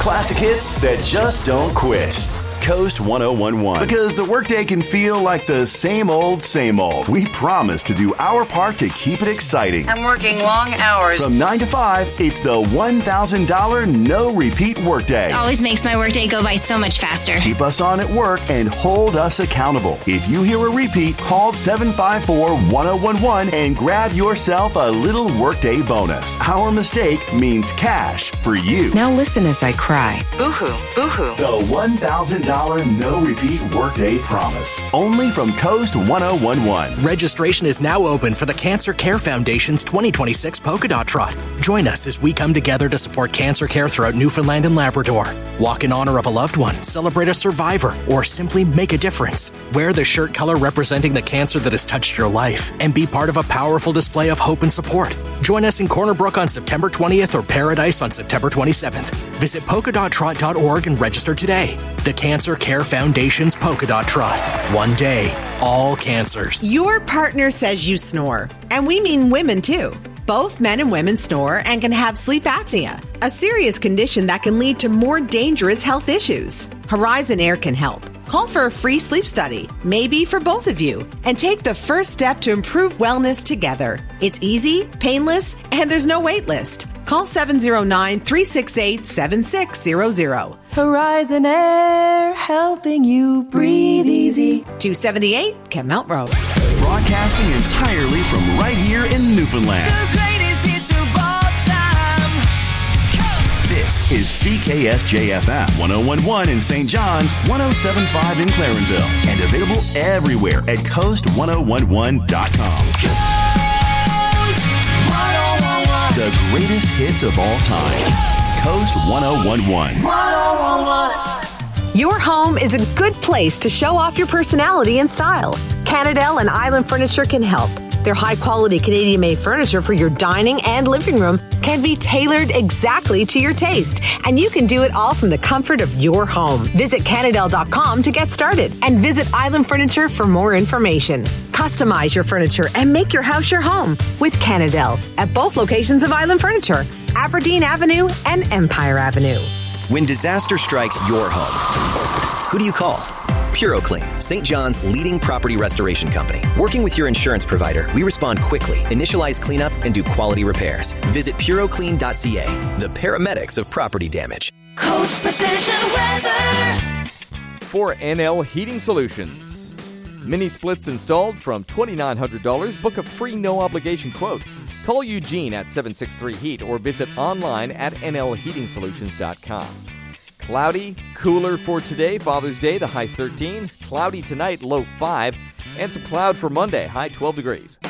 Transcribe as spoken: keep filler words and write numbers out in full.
Classic hits that just don't quit. Coast one oh one one. Because the workday can feel like the same old, same old. We promise to do our part to keep it exciting. I'm working long hours. From nine to five, it's the one thousand dollars no repeat workday. Always makes my workday go by so much faster. Keep us on at work and hold us accountable. If you hear a repeat, call seven five four, one oh one one and grab yourself a little workday bonus. Our mistake means cash for you. Now listen as I cry. Boo-hoo, boo-hoo. The one thousand dollars no repeat workday promise. Only from Coast one oh one one. Registration is now open for the Cancer Care Foundation's twenty twenty-six Polka Dot Trot. Join us as we come together to support cancer care throughout Newfoundland and Labrador. Walk in honor of a loved one, celebrate a survivor, or simply make a difference. Wear the shirt color representing the cancer that has touched your life and be part of a powerful display of hope and support. Join us in Corner Brook on September twentieth or Paradise on September twenty-seventh. Visit polka dot trot dot org and register today. The Cancer Care Foundation's Polka Dot Trot. One day, all cancers. Your partner says you snore, and we mean women too. Both men and women snore and can have sleep apnea, a serious condition that can lead to more dangerous health issues. Horizon Air can help. Call for a free sleep study, maybe for both of you, and take the first step to improve wellness together. It's easy, painless, and there's no wait list. Call seven oh nine, three six eight, seven six zero zero. Horizon Air, helping you breathe easy. two seventy-eight Kemelt Road. Broadcasting entirely from right here in Newfoundland. The greatest hits of all time. Coast. This is C K S J F M one oh one point one in Saint John's, one oh seven point five in Clarenville, and available everywhere at coast one oh one one dot com. Coast one oh one one. The greatest hits of all time. Coast one oh one one. one oh one one. Your home is a good place to show off your personality and style. Canadel and Island Furniture can help. Their high-quality Canadian-made furniture for your dining and living room can be tailored exactly to your taste, and you can do it all from the comfort of your home. Visit Canadel dot com to get started, and visit Island Furniture for more information. Customize your furniture and make your house your home with Canadel at both locations of Island Furniture, Aberdeen Avenue and Empire Avenue. When disaster strikes your home, who do you call? PuroClean, Saint John's leading property restoration company. Working with your insurance provider, we respond quickly, initialize cleanup, and do quality repairs. Visit puro clean dot c a, the paramedics of property damage. Coast Precision Weather. For N L Heating Solutions. Mini splits installed from two thousand nine hundred dollars. Book a free no-obligation quote. Call Eugene at seven six three heat or visit online at n l heating solutions dot com. Cloudy, cooler for today, Father's Day, the high thirteen. Cloudy tonight, low five. And some cloud for Monday, high twelve degrees.